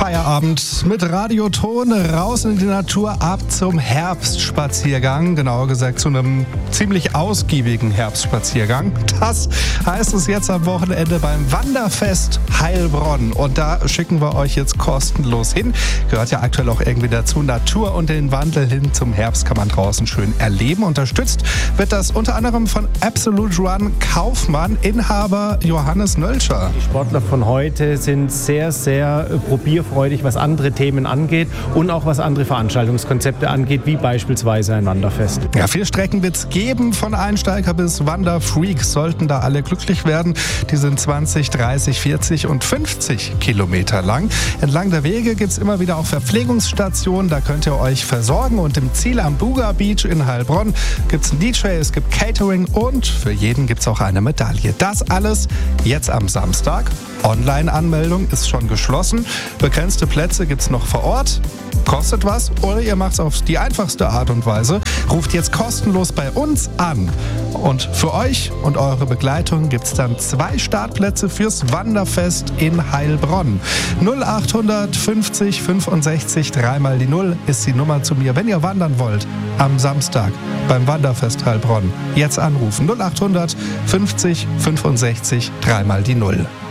Feierabend mit Radioton, raus in die Natur, ab zum Herbstspaziergang. Genauer gesagt zu einem ziemlich ausgiebigen Herbstspaziergang. Das heißt es jetzt am Wochenende beim Wanderfest Heilbronn. Und da schicken wir euch jetzt kostenlos hin. Gehört ja aktuell auch irgendwie dazu. Natur und den Wandel hin zum Herbst kann man draußen schön erleben. Unterstützt wird das unter anderem von Absolute Run Kaufmann, Inhaber Johannes Nölscher. Die Sportler von heute sind sehr, sehr probierfreudig, was andere Themen angeht und auch was andere Veranstaltungskonzepte angeht, wie beispielsweise ein Wanderfest. Ja, 4 Strecken wird es geben, von Einsteiger bis Wanderfreaks sollten da alle glücklich werden. Die sind 20, 30, 40 und 50 Kilometer lang. Entlang der Wege gibt es immer wieder auch Verpflegungsstationen, da könnt ihr euch versorgen. Und im Ziel am Buga Beach in Heilbronn gibt es einen DJ, es gibt Catering und für jeden gibt es auch eine Medaille. Das alles jetzt am Samstag. Online-Anmeldung ist schon geschlossen. Begrenzte Plätze gibt es noch vor Ort. Kostet was oder ihr macht es auf die einfachste Art und Weise. Ruft jetzt kostenlos bei uns an. Und für euch und eure Begleitung gibt es dann 2 Startplätze fürs Wanderfest in Heilbronn. 0850 65 3 mal die 0 ist die Nummer zu mir, wenn ihr wandern wollt. Am Samstag beim Wanderfest Heilbronn. Jetzt anrufen 0850 65 3 mal die 0.